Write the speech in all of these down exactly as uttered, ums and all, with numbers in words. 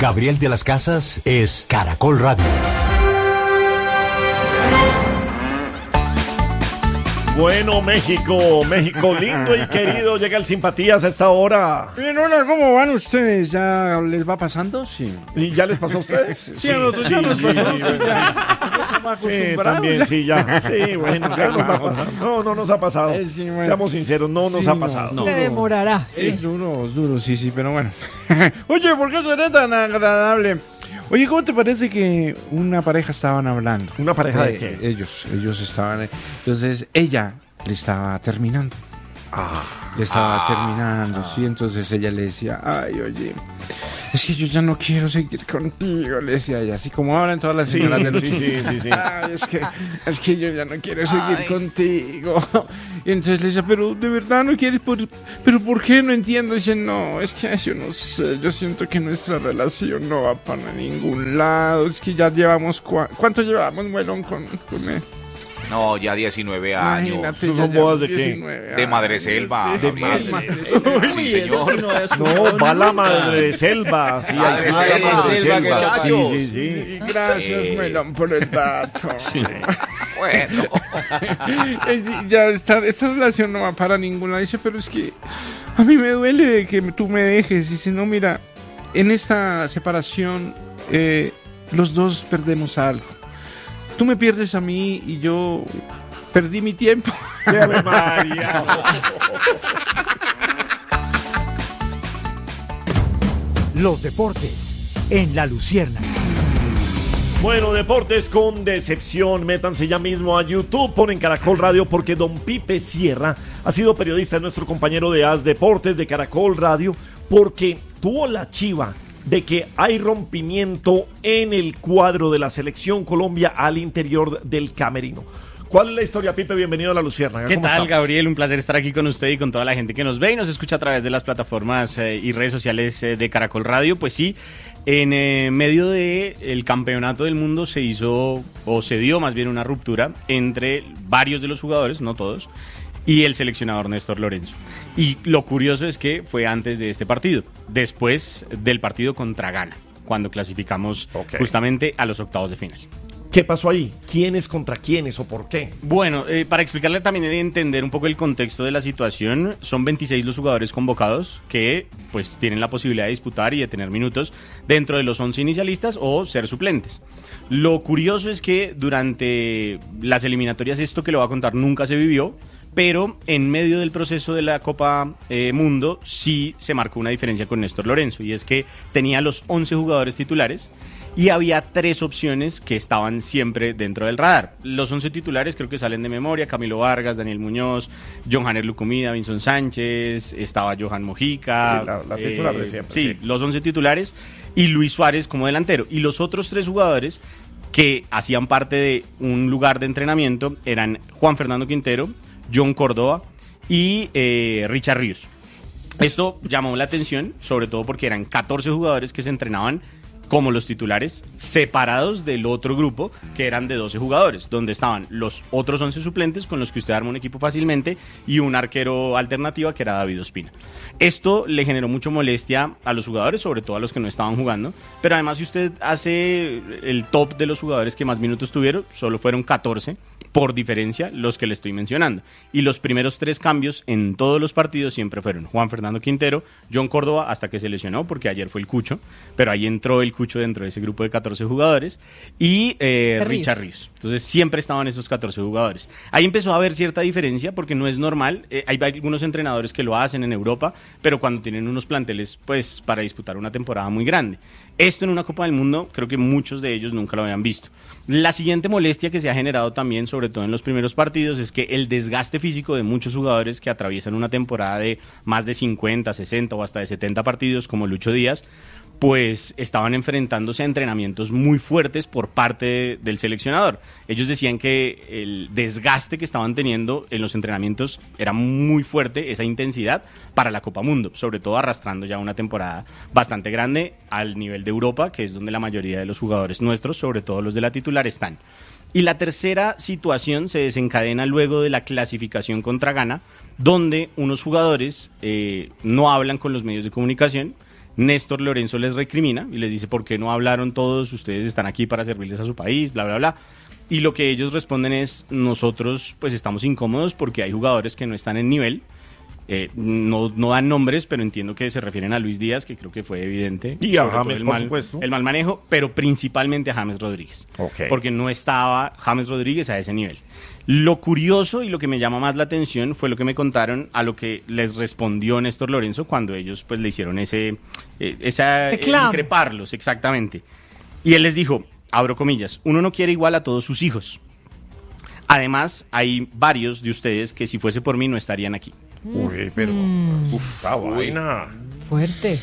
Gabriel de las Casas es Caracol Radio. Bueno, México, México lindo y querido, llega el Simpatías a esta hora. Bien, hola, ¿cómo van ustedes? ¿Ya les va pasando? Sí. ¿Y ya les pasó a ustedes? Sí, sí, a nosotros ya nos pasó. Sí, sí, sí, también, sí, ya. Sí, bueno, ya nos va a pasar. No, no nos ha pasado. Eh, sí, bueno. Seamos sinceros, no nos Sí, ha no, pasado. no. Se demorará. Es duro, es duro, sí, sí, pero bueno. Oye, ¿por qué será tan agradable? Oye, ¿cómo te parece que una pareja estaban hablando? ¿Una pareja de Eh, qué? Ellos, ellos estaban... Entonces, ella le estaba terminando. Ah, Le estaba ah, terminando, ah. sí, entonces ella le decía, ay, oye, es que yo ya no quiero seguir contigo, le decía ella, así como hablan todas las Sí, señoras de los sí, sí, sí, sí. Ay, es que, es que yo ya no quiero seguir contigo. Y entonces le decía, pero de verdad no quieres, por, pero ¿por qué? No entiendo. Y dice, no, es que yo no sé, yo siento que nuestra relación no va para ningún lado, es que ya llevamos, cua- ¿cuánto llevamos, Muelón, con, con él? No, ya diecinueve años. Imagínate, ¿Esos ya son bodas de llevamos qué? diecinueve De Madre años. Selva, De Gabriel. Madre Sí, Selva. señor. No, va la madre selva. Sí, ahí Madre sí está la selva, madre selva, selva. muchachos. Sí, sí, sí. Y gracias, Eh. Melón, por el dato. Bueno. Eh, sí, ya esta, esta relación no va para ninguna. Dice, pero es que a mí me duele de que tú me dejes. Dice, no, mira, en esta separación eh, los dos perdemos algo. Tú me pierdes a mí y yo perdí mi tiempo. ¡Qué Ave María! Los deportes en La Luciérnaga. Bueno, deportes con decepción. Métanse ya mismo a YouTube, ponen Caracol Radio porque don Pipe Sierra ha sido periodista, es nuestro compañero de As Deportes de Caracol Radio, porque tuvo la chiva de que hay rompimiento en el cuadro de la selección Colombia al interior del camerino. ¿Cuál es la historia, Pipe? Bienvenido a La Luciérnaga. ¿Qué ¿Cómo tal, estamos? Gabriel? Un placer estar aquí con usted y con toda la gente que nos ve y nos escucha a través de las plataformas eh, y redes sociales eh, de Caracol Radio. Pues sí, en eh, medio del campeonato del mundo se hizo, o se dio más bien una ruptura entre varios de los jugadores, no todos, y el seleccionador Néstor Lorenzo. Y lo curioso es que fue antes de este partido, después del partido contra Ghana, cuando clasificamos Ok. justamente a los octavos de final. ¿Qué pasó ahí? ¿Quiénes contra quiénes o por qué? Bueno, eh, para explicarle también y entender un poco el contexto de la situación, son veintiséis los jugadores convocados que pues tienen la posibilidad de disputar y de tener minutos dentro de los once inicialistas o ser suplentes. Lo curioso es que durante las eliminatorias esto que lo voy a contar nunca se vivió, pero en medio del proceso de la Copa eh, Mundo sí se marcó una diferencia con Néstor Lorenzo, y es que tenía los once jugadores titulares y había tres opciones que estaban siempre dentro del radar. Los once titulares creo que salen de memoria: Camilo Vargas, Daniel Muñoz, John Janer Lucumida, Vinson Sánchez, estaba Johan Mojica. Sí, la- la titular de siempre, Sí, sí. los once titulares y Luis Suárez como delantero. Y los otros tres jugadores que hacían parte de un lugar de entrenamiento eran Juan Fernando Quintero, John Córdoba y eh, Richard Ríos. Esto llamó la atención, sobre todo porque eran catorce jugadores que se entrenaban como los titulares, separados del otro grupo que eran de doce jugadores, donde estaban los otros once suplentes con los que usted arma un equipo fácilmente y un arquero alternativa que era David Ospina. Esto le generó mucha molestia a los jugadores, sobre todo a los que no estaban jugando, pero además si usted hace el top de los jugadores que más minutos tuvieron, solo fueron catorce, por diferencia los que le estoy mencionando. Y los primeros tres cambios en todos los partidos siempre fueron Juan Fernando Quintero, John Córdoba, hasta que se lesionó, porque ayer fue el Cucho, pero ahí entró el Cucho dentro de ese grupo de catorce jugadores, y eh, Ríos. Richard Ríos. Entonces siempre estaban esos catorce jugadores. Ahí empezó a haber cierta diferencia, porque no es normal, eh, hay algunos entrenadores que lo hacen en Europa, pero cuando tienen unos planteles pues para disputar una temporada muy grande. Esto en una Copa del Mundo, creo que muchos de ellos nunca lo habían visto. La siguiente molestia que se ha generado también, sobre todo en los primeros partidos, es que el desgaste físico de muchos jugadores que atraviesan una temporada de más de cincuenta, sesenta o hasta de setenta partidos, como Lucho Díaz, pues estaban enfrentándose a entrenamientos muy fuertes por parte de, del seleccionador. Ellos decían que el desgaste que estaban teniendo en los entrenamientos era muy fuerte, esa intensidad, para la Copa Mundo, sobre todo arrastrando ya una temporada bastante grande al nivel de Europa, que es donde la mayoría de los jugadores nuestros, sobre todo los de la titular, están. Y la tercera situación se desencadena luego de la clasificación contra Ghana, donde unos jugadores eh, no hablan con los medios de comunicación, Néstor Lorenzo les recrimina y les dice, ¿por qué no hablaron todos? Ustedes están aquí para servirles a su país, bla, bla, bla. Y lo que ellos responden es, nosotros pues estamos incómodos porque hay jugadores que no están en nivel. Eh, no, no dan nombres, pero entiendo que se refieren a Luis Díaz, que creo que fue evidente. Y a sobre todo James, el por mal, supuesto. el mal manejo, pero principalmente a James Rodríguez. Ok. Porque no estaba James Rodríguez a ese nivel. Lo curioso y lo que me llama más la atención fue lo que me contaron a lo que les respondió Néstor Lorenzo cuando ellos pues le hicieron ese, eh, esa eh, Reclamo. increparlos, exactamente. Y él les dijo, abro comillas, uno no quiere igual a todos sus hijos. Además, hay varios de ustedes que si fuese por mí no estarían aquí. Uy, pero... Mm. Uf, esta vaina. Fuerte.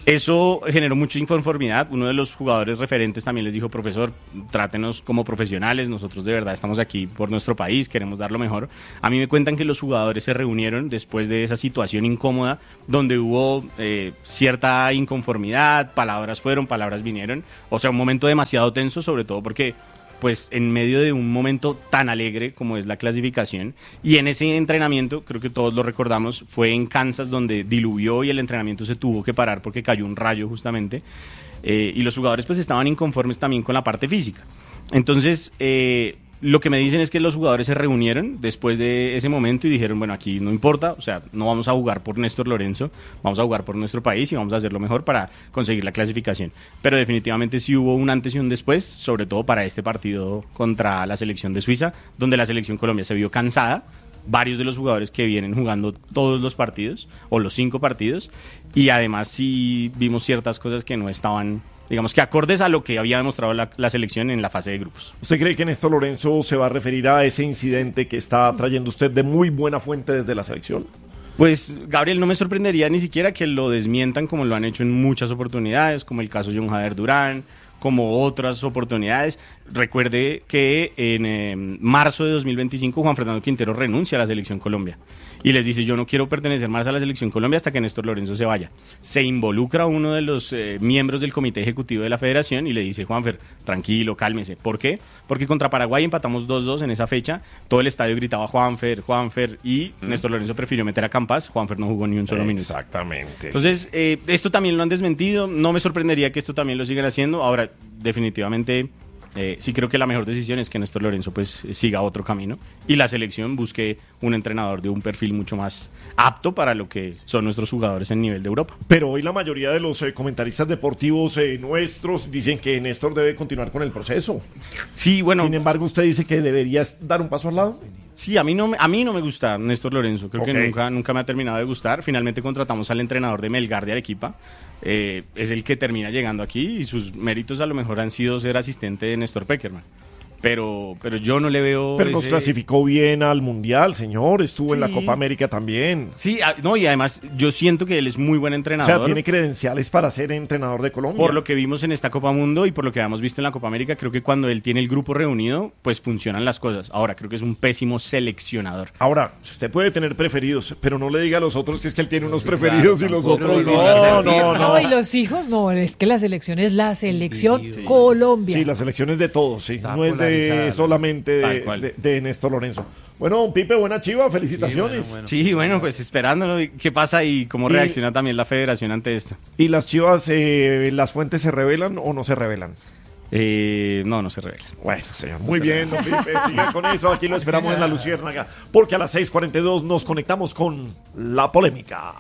Eso generó mucha inconformidad. Uno de los jugadores referentes también les dijo, profesor, trátenos como profesionales, nosotros de verdad estamos aquí por nuestro país, queremos dar lo mejor. A mí me cuentan que los jugadores se reunieron después de esa situación incómoda, donde hubo eh, cierta inconformidad, palabras fueron, palabras vinieron. O sea, un momento demasiado tenso, sobre todo porque pues en medio de un momento tan alegre como es la clasificación, y en ese entrenamiento, creo que todos lo recordamos, fue en Kansas donde diluvió y el entrenamiento se tuvo que parar porque cayó un rayo justamente, eh, y los jugadores pues estaban inconformes también con la parte física. Entonces, eh, lo que me dicen es que los jugadores se reunieron después de ese momento y dijeron, bueno, aquí no importa, o sea, no vamos a jugar por Néstor Lorenzo, vamos a jugar por nuestro país y vamos a hacer lo mejor para conseguir la clasificación. Pero definitivamente sí hubo un antes y un después, sobre todo para este partido contra la selección de Suiza, donde la selección Colombia se vio cansada, varios de los jugadores que vienen jugando todos los partidos, o los cinco partidos, y además sí vimos ciertas cosas que no estaban, digamos que acordes a lo que había demostrado la, la selección en la fase de grupos. ¿Usted cree que Néstor Lorenzo se va a referir a ese incidente que está trayendo usted de muy buena fuente desde la selección? Pues, Gabriel, no me sorprendería ni siquiera que lo desmientan como lo han hecho en muchas oportunidades, como el caso de John Jader Durán, como otras oportunidades. Recuerde que en eh, marzo de dos mil veinticinco Juan Fernando Quintero renuncia a la Selección Colombia y les dice, yo no quiero pertenecer más a la Selección Colombia hasta que Néstor Lorenzo se vaya. Se involucra uno de los eh, miembros del comité ejecutivo de la federación y le dice, Juanfer, tranquilo, cálmese. ¿Por qué? Porque contra Paraguay empatamos dos dos en esa fecha, todo el estadio gritaba Juanfer, Juanfer, y mm. Néstor Lorenzo prefirió meter a Campas, Juanfer no jugó ni un solo minuto. Exactamente. Entonces, eh, esto también lo han desmentido, no me sorprendería que esto también lo sigan haciendo. Ahora, definitivamente, eh, sí creo que la mejor decisión es que Néstor Lorenzo pues siga otro camino y la selección busque un entrenador de un perfil mucho más apto para lo que son nuestros jugadores en nivel de Europa. Pero hoy la mayoría de los eh, comentaristas deportivos eh, nuestros dicen que Néstor debe continuar con el proceso. Sí, bueno. Sin embargo, usted dice que debería dar un paso al lado. Sí, a mí no me, a mí no me gusta Néstor Lorenzo, creo Okay. que nunca, nunca me ha terminado de gustar. Finalmente contratamos al entrenador de Melgar de Arequipa, eh, es el que termina llegando aquí y sus méritos a lo mejor han sido ser asistente de Néstor Peckerman. Pero, pero yo no le veo. Pero nos ese... clasificó bien al Mundial, señor. Estuvo Sí. en la Copa América también. Sí, a- no, y además yo siento que él es muy buen O entrenador. sea, tiene credenciales para ser entrenador de Colombia. Por lo que vimos en esta Copa Mundo y por lo que habíamos visto en la Copa América, creo que cuando él tiene el grupo reunido, pues funcionan las cosas. Ahora, creo que es un pésimo seleccionador. Ahora, usted puede tener preferidos, pero no le diga a los otros que es que él tiene unos preferidos y los otros tampoco no. lo van a No, servir. no, No, no. y los hijos, no, es que la selección es la selección Colombia. Sí, la selección es de todos, sí. Está No es de polarizada, solamente de, Tal cual. de- de Néstor Lorenzo. Bueno, don Pipe, buena chiva, felicitaciones. Sí, bueno, bueno. Sí, bueno, pues esperándolo qué pasa y cómo Y- reacciona también la federación ante esto. ¿Y las chivas, eh, las fuentes se revelan o no se revelan? Eh, no, no se revela. Bueno, señor, muy bien, don Pipe, siga con eso. Aquí lo esperamos en la Luciérnaga, porque a las seis cuarenta y dos nos conectamos con la polémica.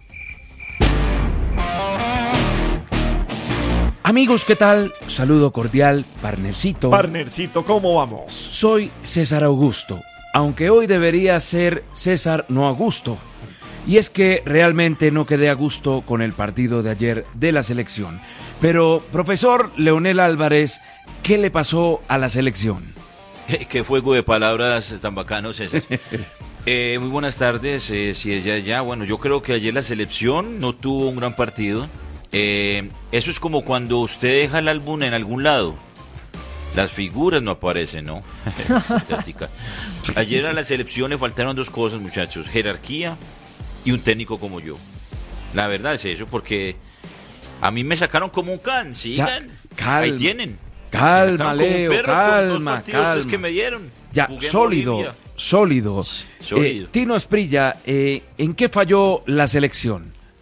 Amigos, ¿qué tal? Saludo cordial, partnercito. Partnercito, ¿cómo vamos? Soy César Augusto, aunque hoy debería ser César no Augusto. Y es que realmente no quedé a gusto con el partido de ayer de la selección. Pero, profesor Leonel Álvarez, ¿qué le pasó a la selección? Qué fuego de palabras tan bacano, César. Eh, muy buenas tardes, eh, si es ya, ya. Bueno, yo creo que ayer la selección no tuvo un gran partido. Eh, eso es como cuando usted deja el álbum en algún lado. Las figuras no aparecen, ¿no? Fantástica. Ayer a la selección le faltaron dos cosas, muchachos. Jerarquía y un técnico como yo. La verdad es eso, porque a mí me sacaron como un can. Sigan. Ya, calma. Ahí tienen. Calma, Me sacaron como un Leo, perro por dos calma, partidos estos calma. que me dieron. Ya, Jugué en sólido, Bolivia. sólido. Sólido. Eh, Tino Asprilla, eh, ¿en qué falló la selección?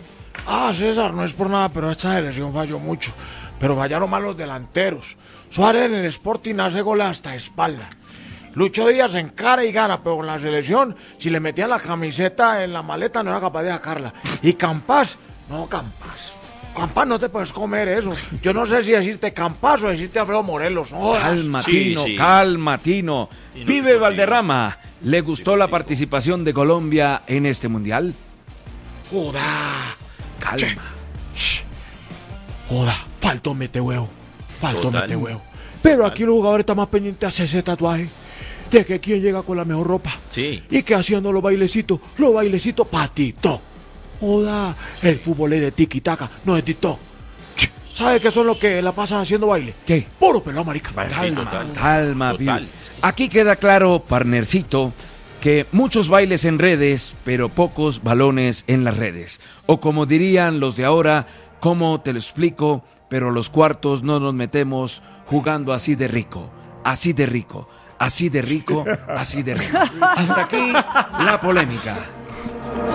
Ah, César, no es por nada, pero esta selección falló mucho. Pero fallaron mal los delanteros. Suárez en el Sporting hace goles hasta espalda. Lucho Díaz encara y gana, pero con la selección, si le metían la camiseta en la maleta, no era capaz de sacarla. Y Campas, no, Campas. Campas, no te puedes comer eso. Yo no sé si decirte Campas o decirte Alfredo Morelos. No, calma, Sí, Tino, sí. calma, Tino. Y no Vive te Valderrama. ¿Le gustó la participación de Colombia en este mundial? joda. Calma. Joda, faltó mete huevo. Faltó Total. mete huevo. Pero aquí los jugadores están más pendientes de hacerse tatuaje. De que quién llega con la mejor ropa. Sí. Y que haciendo los bailecitos, los bailecitos patito. Joda, el fútbol es de tiki-taka, no es de TikTok. ¿Sabe qué son los que la pasan haciendo baile? ¿Qué? Puro pelado, marica. Sí, total. Calma, Total. Piu. Aquí queda claro, partnercito, que muchos bailes en redes, pero pocos balones en las redes. O como dirían los de ahora, ¿cómo te lo explico? Pero los cuartos no nos metemos jugando así de rico, así de rico, así de rico, así de rico. Hasta aquí la polémica.